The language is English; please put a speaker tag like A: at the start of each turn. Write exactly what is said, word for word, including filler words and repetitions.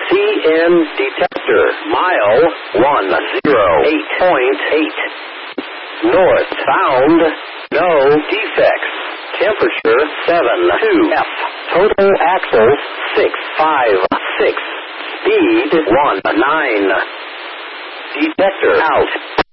A: C N detector. Mile one oh eight point eight. North bound. No defects. Temperature seven two F. Total axles six five six. Speed one nine. Detector out.